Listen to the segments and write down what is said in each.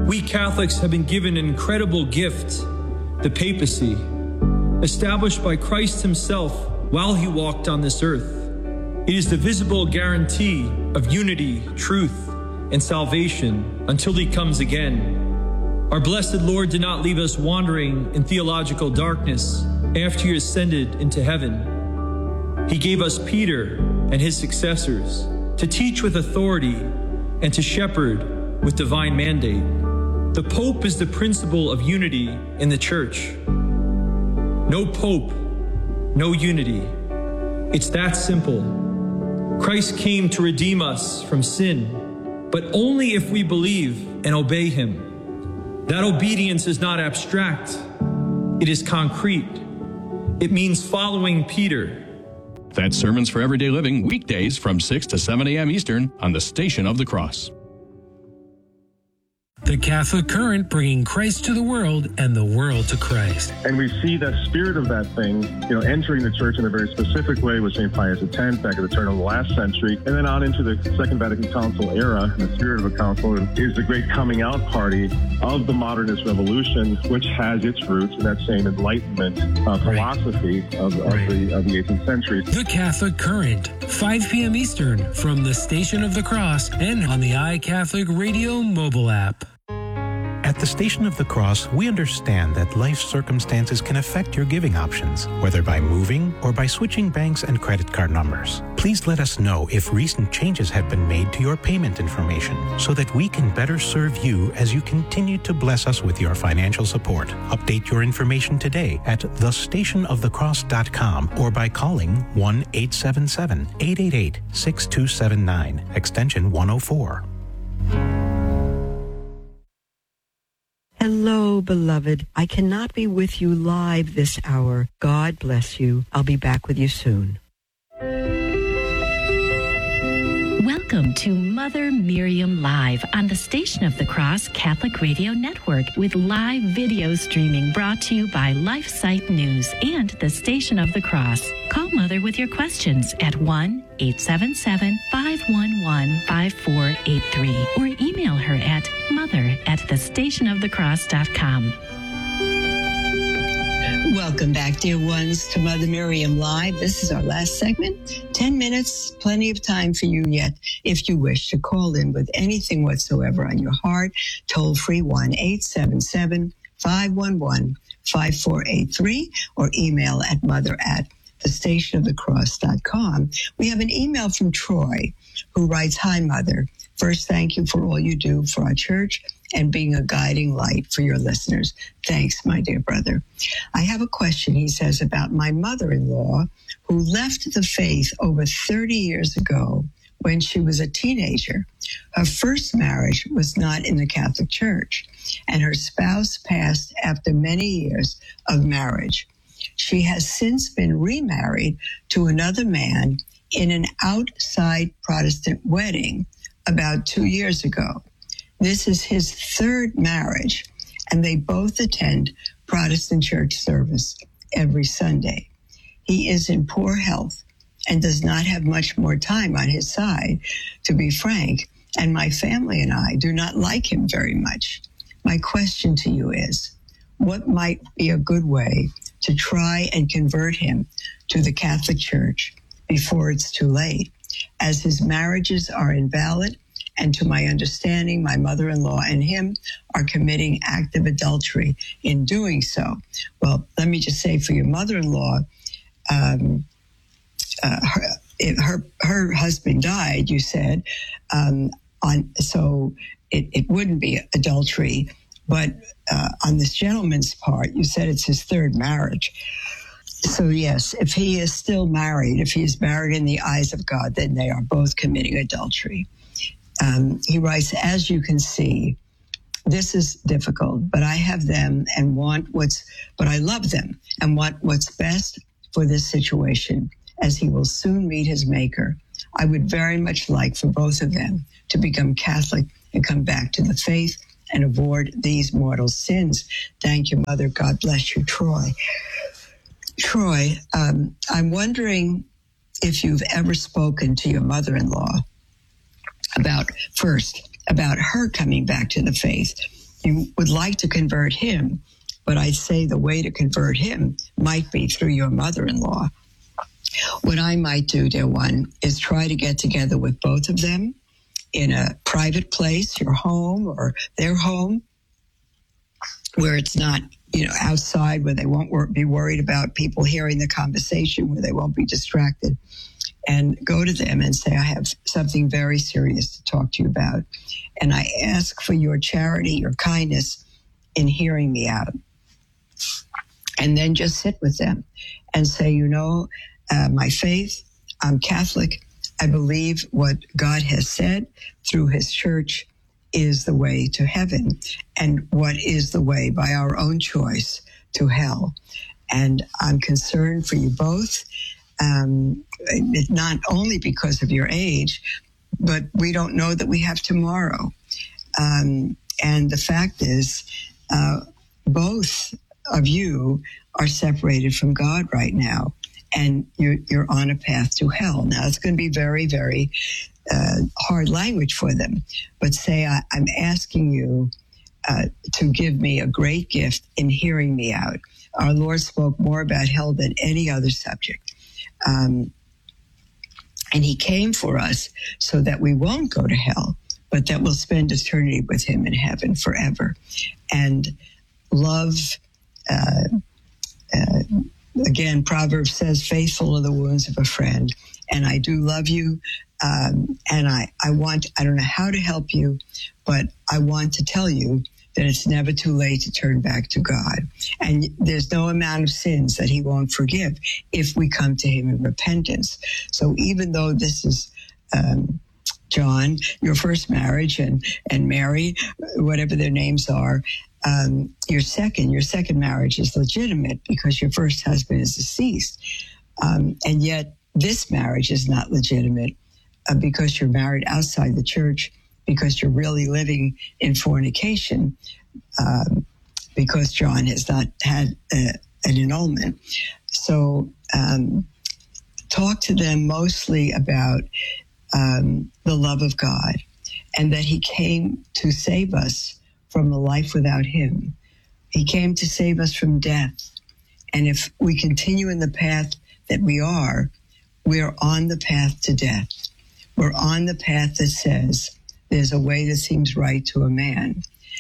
We Catholics have been given an incredible gift, the papacy, established by Christ himself while he walked on this earth. It is the visible guarantee of unity, truth, and salvation until he comes again. Our blessed Lord did not leave us wandering in theological darkness after he ascended into heaven. He gave us Peter and his successors to teach with authority and to shepherd with divine mandate. The Pope is the principle of unity in the Church. No Pope, no unity. It's that simple. Christ came to redeem us from sin, but only if we believe and obey him. That obedience is not abstract. It is concrete. It means following Peter. That's Sermons for Everyday Living, weekdays from 6 to 7 a.m. Eastern on the Station of the Cross. The Catholic Current, bringing Christ to the world and the world to Christ. And we see that spirit of that thing, entering the church in a very specific way with St. Pius X back at the turn of the last century, and then on into the Second Vatican Council era. And the spirit of a council is the great coming out party of the modernist revolution, which has its roots in that same Enlightenment philosophy of the 18th century. The Catholic Current, 5 p.m. Eastern, from the Station of the Cross and on the iCatholic Radio mobile app. At the Station of the Cross, we understand that life circumstances can affect your giving options, whether by moving or by switching banks and credit card numbers. Please let us know if recent changes have been made to your payment information so that we can better serve you as you continue to bless us with your financial support. Update your information today at thestationofthecross.com or by calling 1-877-888-6279, extension 104. Hello, beloved. I cannot be with you live this hour. God bless you. I'll be back with you soon. Welcome to Mother Miriam Live on the Station of the Cross Catholic Radio Network with live video streaming brought to you by LifeSite News and the Station of the Cross. Call Mother with your questions at 1-877-511-5483 or email her at mother@thestationofthecross.com. Welcome back, dear ones, to Mother Miriam Live. This is our last segment. 10 minutes, plenty of time for you yet, if you wish to call in with anything whatsoever on your heart. Toll free 1-877-511-5483 or email at mother@thestationofthecross.com. We have an email from Troy who writes, "Hi, Mother. First, thank you for all you do for our church and being a guiding light for your listeners. Thanks, my dear brother. I have a question," he says, "about my mother-in-law who left the faith over 30 years ago when she was a teenager. Her first marriage was not in the Catholic Church, and her spouse passed after many years of marriage. She has since been remarried to another man in an outside Protestant wedding about 2 years ago. This is his third marriage, and they both attend Protestant church service every Sunday. He is in poor health and does not have much more time on his side, to be frank, and my family and I do not like him very much. My question to you is, what might be a good way to try and convert him to the Catholic Church before it's too late, as his marriages are invalid, and to my understanding, my mother-in-law and him are committing active adultery in doing so?" Well, let me just say, for your mother-in-law, her husband died, you said, so it wouldn't be adultery. But on this gentleman's part, you said it's his third marriage. So yes, if he is still married, if he is married in the eyes of God, then they are both committing adultery. He writes, "As you can see, this is difficult, but I have them and but I love them and want what's best for this situation, as he will soon meet his maker. I would very much like for both of them to become Catholic and come back to the faith and avoid these mortal sins. Thank you, Mother. God bless you, Troy." Troy, I'm wondering if you've ever spoken to your mother-in-law about her coming back to the faith you would like to convert him, but I'd say the way to convert him might be through your mother-in-law. What I might do, dear one, is try to get together with both of them in a private place, your home or their home, where it's not, outside, where they won't be worried about people hearing the conversation, where they won't be distracted, and go to them and say, I have something very serious to talk to you about. And I ask for your charity, your kindness in hearing me out. And then just sit with them and say, my faith, I'm Catholic. I believe what God has said through his church is the way to heaven, and what is the way by our own choice to hell. And I'm concerned for you both, not only because of your age, but we don't know that we have tomorrow. And the fact is, both of you are separated from God right now, and you're on a path to hell. Now, it's going to be very, very hard language for them, but say, I'm asking you to give me a great gift in hearing me out. Our Lord spoke more about hell than any other subject. And he came for us so that we won't go to hell, but that we'll spend eternity with him in heaven forever. And love, again, Proverbs says, faithful are the wounds of a friend. And I do love you. And I don't know how to help you, but I want to tell you that it's never too late to turn back to God. And there's no amount of sins that he won't forgive if we come to him in repentance. So even though this is, John, your first marriage, and Mary, whatever their names are, your second marriage is legitimate because your first husband is deceased. And yet this marriage is not legitimate because you're married outside the church, because you're really living in fornication, because John has not had an annulment. So talk to them mostly about the love of God, and that he came to save us from a life without him. He came to save us from death. And if we continue in the path that we're on the path to death. We're on the path that says there's a way that seems right to a man.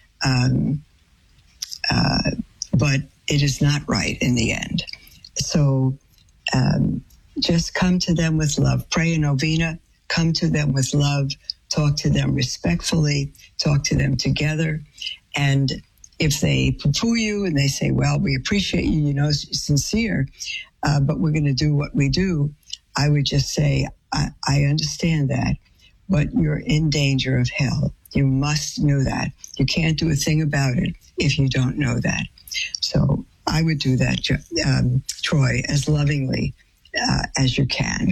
But it is not right in the end. So just come to them with love. Pray a novena. Come to them with love. Talk to them respectfully. Talk to them together. And if they poo-poo you and they say, well, we appreciate you, sincere, but we're going to do what we do, I would just say, I understand that, but you're in danger of hell. You must know that. You can't do a thing about it if you don't know that. So I would do that, Troy, as lovingly as you can.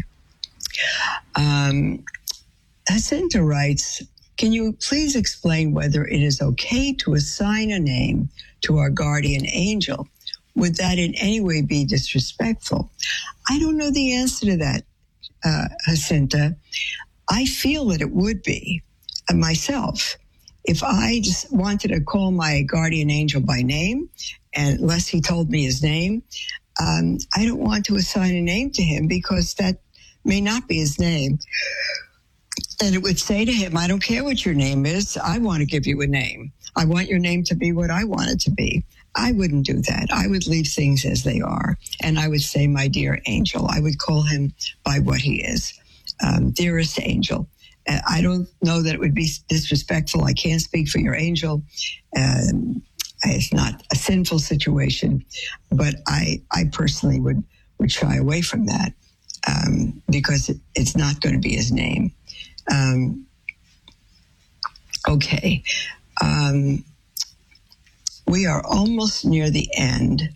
Jacinta writes, can you please explain whether it is okay to assign a name to our guardian angel? Would that in any way be disrespectful? I don't know the answer to that, Jacinta. I feel that it would be myself. If I just wanted to call my guardian angel by name, and unless he told me his name, I don't want to assign a name to him because that may not be his name. And it would say to him, I don't care what your name is. I want to give you a name. I want your name to be what I want it to be. I wouldn't do that. I would leave things as they are. And I would say, my dear angel. I would call him by what he is. Dearest angel. I don't know that it would be disrespectful. I can't speak for your angel. It's not a sinful situation. But I personally would shy away from that because it's not going to be his name. Okay. We are almost near the end.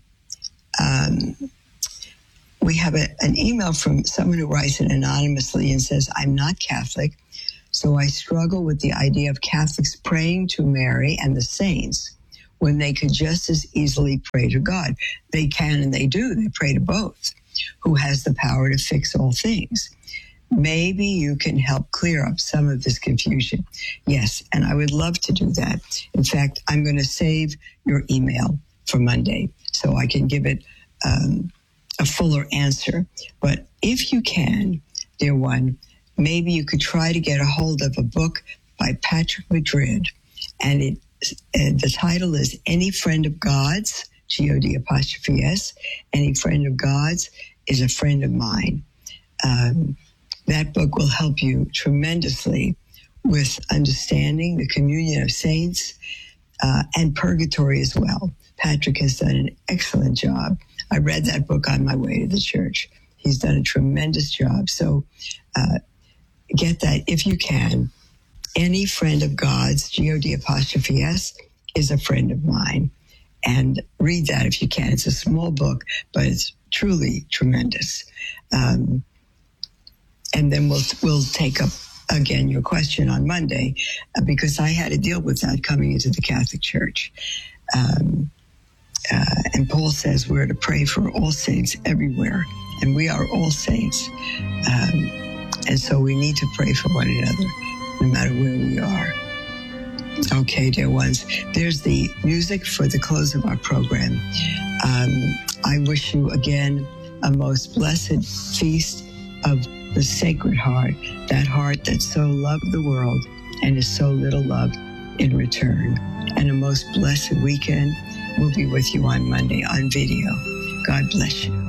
We have an email from someone who writes it anonymously and says, I'm not Catholic, so I struggle with the idea of Catholics praying to Mary and the saints when they could just as easily pray to God. They can and they do. They pray to both, who has the power to fix all things. maybe you can help clear up some of this confusion. Yes, and I would love to do that. In fact, I'm going to save your email for Monday so I can give it a fuller answer. But if you can, dear one, maybe you could try to get a hold of a book by Patrick Madrid, and the title is Any Friend of God's, God''S, Any Friend of God's is a Friend of Mine. That book will help you tremendously with understanding the communion of saints and purgatory as well. Patrick has done an excellent job. I read that book on my way to the church. He's done a tremendous job. So get that if you can. Any Friend of God's, God''S, is a Friend of Mine. And read that if you can. It's a small book, but it's truly tremendous. And then we'll take up again your question on Monday, because I had to deal with that coming into the Catholic Church. And Paul says we're to pray for all saints everywhere, and we are all saints. And so we need to pray for one another, no matter where we are. Okay, dear ones, there's the music for the close of our program. I wish you again a most blessed feast of the Sacred Heart, that heart that so loved the world and is so little loved in return. And a most blessed weekend. We'll be with you on Monday on video. God bless you.